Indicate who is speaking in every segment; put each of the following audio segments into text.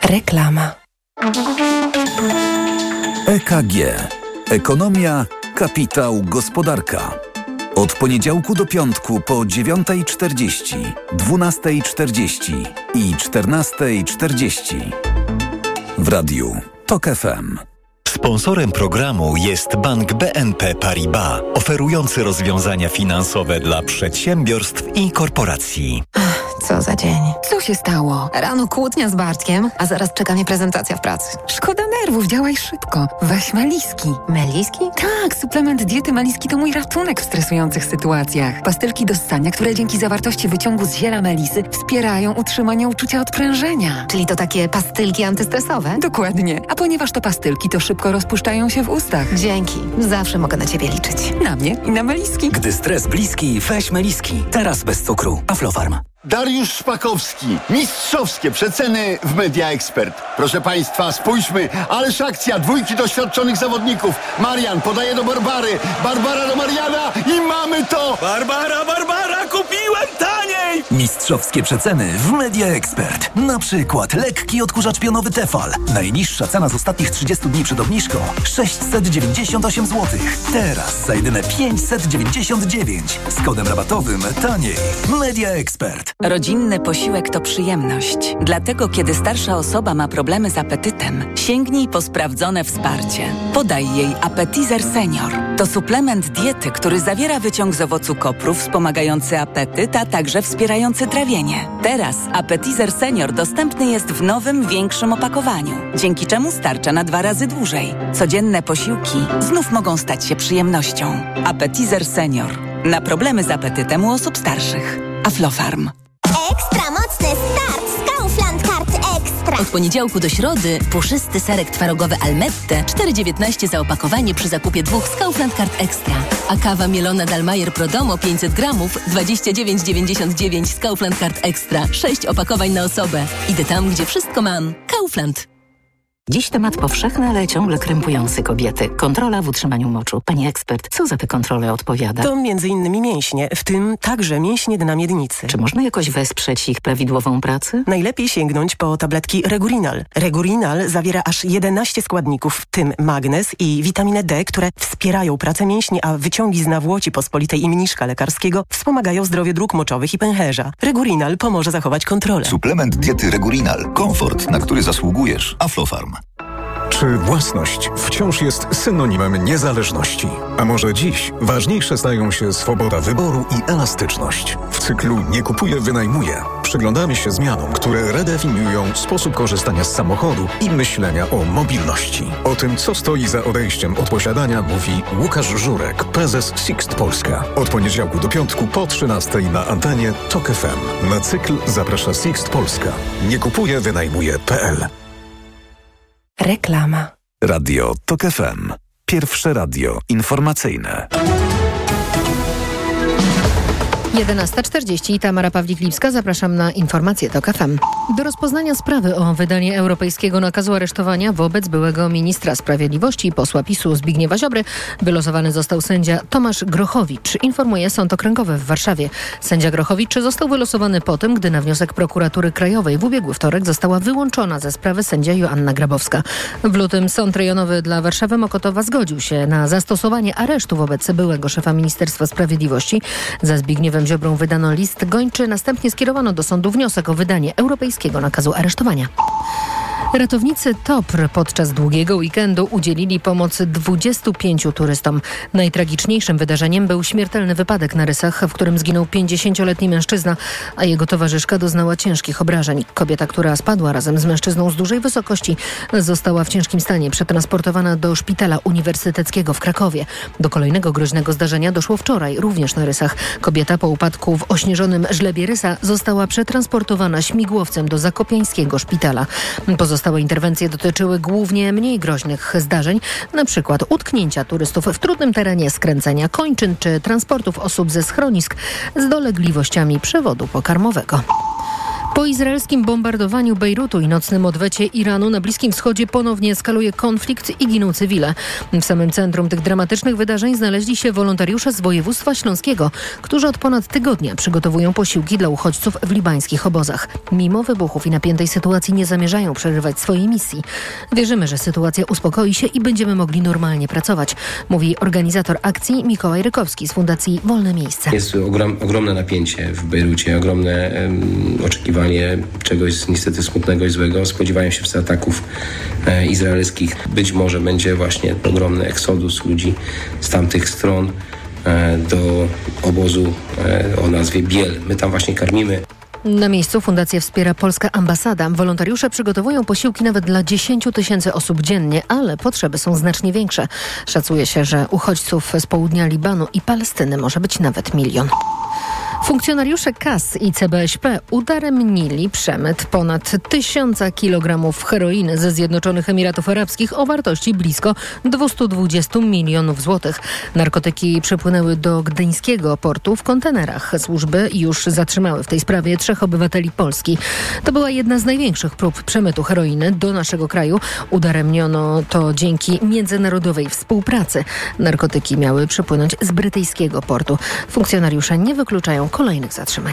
Speaker 1: Reklama.
Speaker 2: EKG. Ekonomia, kapitał, gospodarka. Od poniedziałku do piątku po 9:40, 12:40 i 14:40. W radiu TOK FM.
Speaker 3: Sponsorem programu jest Bank BNP Paribas, oferujący rozwiązania finansowe dla przedsiębiorstw i korporacji.
Speaker 1: Co za dzień.
Speaker 4: Co się stało?
Speaker 1: Rano kłótnia z Bartkiem, a zaraz czeka mnie prezentacja w pracy.
Speaker 4: Szkoda nerwów, działaj szybko. Weź Meliski.
Speaker 1: Meliski?
Speaker 4: Tak, suplement diety Meliski to mój ratunek w stresujących sytuacjach. Pastylki do ssania, które dzięki zawartości wyciągu z ziela melisy wspierają utrzymanie uczucia odprężenia.
Speaker 1: Czyli to takie pastylki antystresowe?
Speaker 4: Dokładnie. A ponieważ to pastylki, to szybko rozpuszczają się w ustach.
Speaker 1: Dzięki. Zawsze mogę na ciebie liczyć.
Speaker 4: Na mnie i na Meliski.
Speaker 5: Gdy stres bliski, weź Meliski. Teraz bez cukru. Aflofarm.
Speaker 6: Dariusz Szpakowski. Mistrzowskie przeceny w Media Expert. Proszę Państwa, spójrzmy. Ależ akcja. 2 doświadczonych zawodników. Marian podaje do Barbary. Barbara do Mariana i mamy to!
Speaker 5: Barbara, kupiłem taniej!
Speaker 7: Mistrzowskie przeceny w Media Expert. Na przykład lekki odkurzacz pionowy Tefal. Najniższa cena z ostatnich 30 dni przed obniżką 698 zł. Teraz za jedyne 599. Z kodem rabatowym taniej. Media Expert.
Speaker 8: Rodzinny posiłek to przyjemność. Dlatego, kiedy starsza osoba ma problemy z apetytem, sięgnij po sprawdzone wsparcie. Podaj jej Appetizer Senior. To suplement diety, który zawiera wyciąg z owocu kopru wspomagający apetyt, a także wspierający trawienie. Teraz Appetizer Senior dostępny jest w nowym, większym opakowaniu, dzięki czemu starcza na 2 razy dłużej. Codzienne posiłki znów mogą stać się przyjemnością. Appetizer Senior. Na problemy z apetytem u osób starszych. Aflofarm.
Speaker 9: Ekstra mocny start z Kaufland Card Extra.
Speaker 10: Od poniedziałku do środy puszysty serek twarogowy Almette 4,19 za opakowanie przy zakupie 2 z Kaufland Card Extra. A kawa mielona Dalmayer Prodomo 500 gramów 29,99 z Kaufland Card Extra. 6 opakowań na osobę. Idę tam, gdzie wszystko mam. Kaufland.
Speaker 11: Dziś temat powszechny, ale ciągle krępujący kobiety. Kontrola w utrzymaniu moczu. Pani ekspert, co za tę kontrolę odpowiada?
Speaker 12: To m.in. mięśnie, w tym także mięśnie dna miednicy.
Speaker 11: Czy można jakoś wesprzeć ich prawidłową pracę?
Speaker 12: Najlepiej sięgnąć po tabletki Regurinal. Regurinal zawiera aż 11 składników, w tym magnez i witaminę D, które wspierają pracę mięśni, a wyciągi z nawłoci pospolitej i mniszka lekarskiego wspomagają zdrowie dróg moczowych i pęcherza. Regurinal pomoże zachować kontrolę.
Speaker 13: Suplement diety Regurinal. Komfort, na który zasługujesz. Aflofarm.
Speaker 14: Czy własność wciąż jest synonimem niezależności? A może dziś ważniejsze stają się swoboda wyboru i elastyczność? W cyklu Nie kupuję, wynajmuję przyglądamy się zmianom, które redefiniują sposób korzystania z samochodu i myślenia o mobilności. O tym, co stoi za odejściem od posiadania, mówi Łukasz Żurek, prezes Sixt Polska. Od poniedziałku do piątku po 13:00 na antenie TOK FM. Na cykl zaprasza Sixt Polska. Nie kupuję, wynajmuję.pl.
Speaker 1: Reklama.
Speaker 2: Radio TOK FM. Pierwsze radio informacyjne.
Speaker 15: 11:40. Tamara Pawlik-Lipska. Zapraszam na informacje TOK FM. Do rozpoznania sprawy o wydanie europejskiego nakazu aresztowania wobec byłego ministra sprawiedliwości i posła PiS-u Zbigniewa Ziobry wylosowany został sędzia Tomasz Grochowicz, informuje Sąd Okręgowy w Warszawie. Sędzia Grochowicz został wylosowany po tym, gdy na wniosek Prokuratury Krajowej w ubiegły wtorek została wyłączona ze sprawy sędzia Joanna Grabowska. W lutym Sąd Rejonowy dla Warszawy Mokotowa zgodził się na zastosowanie aresztu wobec byłego szefa Ministerstwa Sprawiedliwości. Za Zbigniewem Ziobrą wydano list gończy, następnie skierowano do sądu wniosek o wydanie europejskiego nakazu aresztowania. Ratownicy TOPR podczas długiego weekendu udzielili pomocy 25 turystom. Najtragiczniejszym wydarzeniem był śmiertelny wypadek na Rysach, w którym zginął 50-letni mężczyzna, a jego towarzyszka doznała ciężkich obrażeń. Kobieta, która spadła razem z mężczyzną z dużej wysokości, została w ciężkim stanie przetransportowana do szpitala uniwersyteckiego w Krakowie. Do kolejnego groźnego zdarzenia doszło wczoraj, również na Rysach. Kobieta po upadku w ośnieżonym żlebie Rysa została przetransportowana śmigłowcem do zakopiańskiego szpitala. Pozostałe interwencje dotyczyły głównie mniej groźnych zdarzeń, na przykład utknięcia turystów w trudnym terenie, skręcenia kończyn czy transportów osób ze schronisk z dolegliwościami przewodu pokarmowego. Po izraelskim bombardowaniu Bejrutu i nocnym odwecie Iranu na Bliskim Wschodzie ponownie eskaluje konflikt i giną cywile. W samym centrum tych dramatycznych wydarzeń znaleźli się wolontariusze z województwa śląskiego, którzy od ponad tygodnia przygotowują posiłki dla uchodźców w libańskich obozach. Mimo wybuchów i napiętej sytuacji nie zamierzają przerywać swojej misji. Wierzymy, że sytuacja uspokoi się i będziemy mogli normalnie pracować, mówi organizator akcji Mikołaj Rykowski z Fundacji Wolne Miejsce.
Speaker 16: Jest ogromne napięcie w Bejrucie, ogromne oczekiwanie czegoś niestety smutnego i złego. Spodziewają się wszyscy ataków izraelskich. Być może będzie właśnie ogromny eksodus ludzi z tamtych stron do obozu o nazwie Biel. My tam właśnie karmimy.
Speaker 15: Na miejscu fundację wspiera polska ambasada. Wolontariusze przygotowują posiłki nawet dla 10 000 osób dziennie, ale potrzeby są znacznie większe. Szacuje się, że uchodźców z południa Libanu i Palestyny może być nawet 1 000 000. Funkcjonariusze KAS i CBŚP udaremnili przemyt ponad 1000 kilogramów heroiny ze Zjednoczonych Emiratów Arabskich o wartości blisko 220 milionów złotych. Narkotyki przypłynęły do gdyńskiego portu w kontenerach. Służby już zatrzymały w tej sprawie 3 obywateli Polski. To była jedna z największych prób przemytu heroiny do naszego kraju. Udaremniono to dzięki międzynarodowej współpracy. Narkotyki miały przypłynąć z brytyjskiego portu. Funkcjonariusze nie wykluczają kolejnych zatrzymań.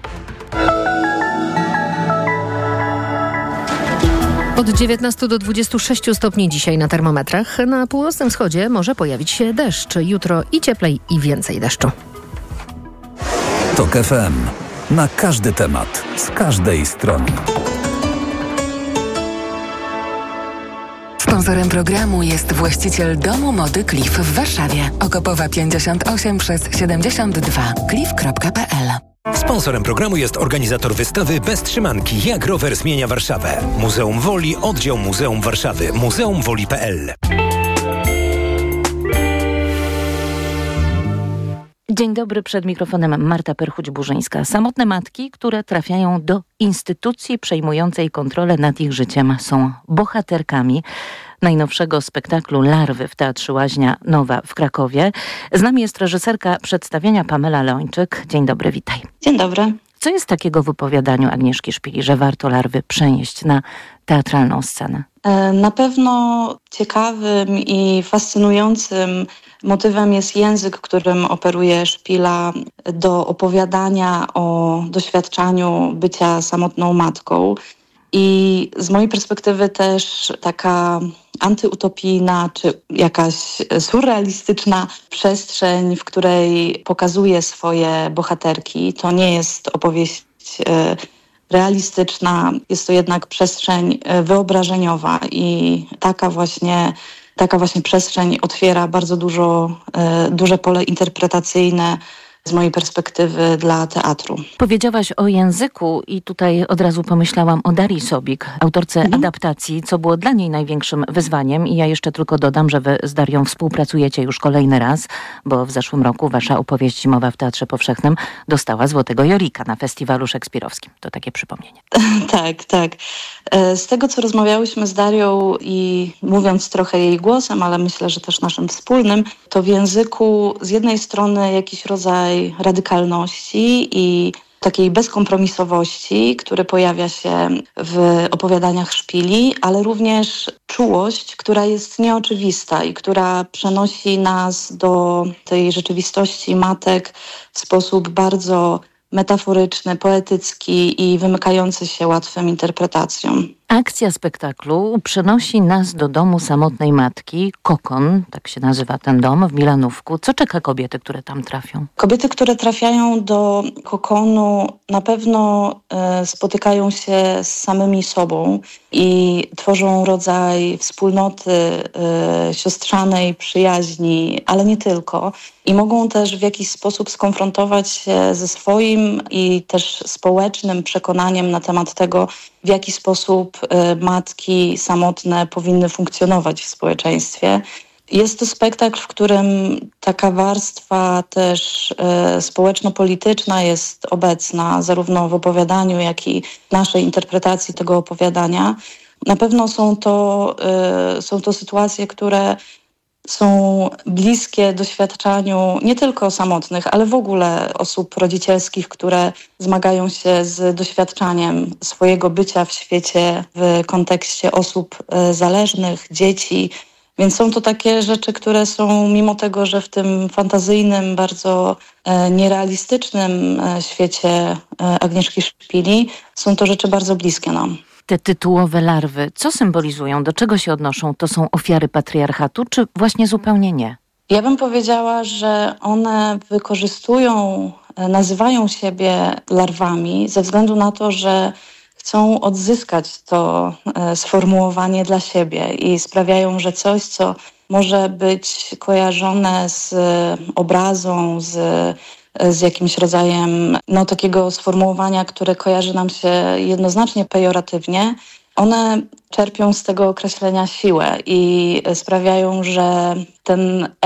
Speaker 15: Od 19 do 26 stopni dzisiaj na termometrach. Na północnym wschodzie może pojawić się deszcz. Jutro i cieplej, i więcej deszczu.
Speaker 2: TOK FM. Na każdy temat, z każdej strony.
Speaker 4: Sponsorem programu jest właściciel Domu Mody Cliff w Warszawie. Okopowa 58 przez 72. cliff.pl.
Speaker 17: Sponsorem programu jest organizator wystawy Bez trzymanki. Jak rower zmienia Warszawę. Muzeum Woli, oddział Muzeum Warszawy. muzeumwoli.pl.
Speaker 11: Dzień dobry, przed mikrofonem Marta Perchuć-Burzyńska. Samotne matki, które trafiają do instytucji przejmującej kontrolę nad ich życiem, są bohaterkami najnowszego spektaklu Larwy w Teatrze Łaźnia Nowa w Krakowie. Z nami jest reżyserka przedstawienia Pamela Leończyk. Dzień dobry, witaj.
Speaker 18: Dzień dobry.
Speaker 11: Co jest takiego w opowiadaniu Agnieszki Szpili, że warto Larwy przenieść na teatralną scenę?
Speaker 18: Na pewno ciekawym i fascynującym motywem jest język, którym operuje Szpila do opowiadania o doświadczaniu bycia samotną matką. I z mojej perspektywy też taka antyutopijna czy jakaś surrealistyczna przestrzeń, w której pokazuje swoje bohaterki. To nie jest opowieść realistyczna, jest to jednak przestrzeń wyobrażeniowa i taka właśnie przestrzeń otwiera bardzo duże pole interpretacyjne z mojej perspektywy dla teatru.
Speaker 11: Powiedziałaś o języku i tutaj od razu pomyślałam o Darii Sobik, autorce adaptacji, co było dla niej największym wyzwaniem. I ja jeszcze tylko dodam, że wy z Darią współpracujecie już kolejny raz, bo w zeszłym roku wasza opowieść zimowa w Teatrze Powszechnym dostała Złotego Jorika na festiwalu szekspirowskim. To takie przypomnienie.
Speaker 18: Tak. Z tego, co rozmawiałyśmy z Darią i mówiąc trochę jej głosem, ale myślę, że też naszym wspólnym, to w języku z jednej strony jakiś rodzaj radykalności i takiej bezkompromisowości, który pojawia się w opowiadaniach Szpili, ale również czułość, która jest nieoczywista i która przenosi nas do tej rzeczywistości matek w sposób bardzo metaforyczny, poetycki i wymykający się łatwym interpretacjom.
Speaker 11: Akcja spektaklu przenosi nas do domu samotnej matki, Kokon, tak się nazywa ten dom, w Milanówku. Co czeka kobiety, które tam trafią?
Speaker 18: Kobiety, które trafiają do Kokonu, na pewno spotykają się z samymi sobą i tworzą rodzaj wspólnoty, siostrzanej przyjaźni, ale nie tylko. I mogą też w jakiś sposób skonfrontować się ze swoim i też społecznym przekonaniem na temat tego, w jaki sposób matki samotne powinny funkcjonować w społeczeństwie. Jest to spektakl, w którym taka warstwa też społeczno-polityczna jest obecna, zarówno w opowiadaniu, jak i w naszej interpretacji tego opowiadania. Na pewno są to sytuacje, które są bliskie doświadczaniu nie tylko samotnych, ale w ogóle osób rodzicielskich, które zmagają się z doświadczaniem swojego bycia w świecie w kontekście osób zależnych, dzieci. Więc są to takie rzeczy, które są, mimo tego, że w tym fantazyjnym, bardzo nierealistycznym świecie Agnieszki Szpili, są to rzeczy bardzo bliskie nam.
Speaker 11: Te tytułowe larwy, co symbolizują, do czego się odnoszą? To są ofiary patriarchatu, czy właśnie zupełnie nie?
Speaker 18: Ja bym powiedziała, że one nazywają siebie larwami ze względu na to, że chcą odzyskać to sformułowanie dla siebie i sprawiają, że coś, co może być kojarzone z obrazą, z jakimś rodzajem takiego sformułowania, które kojarzy nam się jednoznacznie pejoratywnie, one czerpią z tego określenia siłę i sprawiają, że ten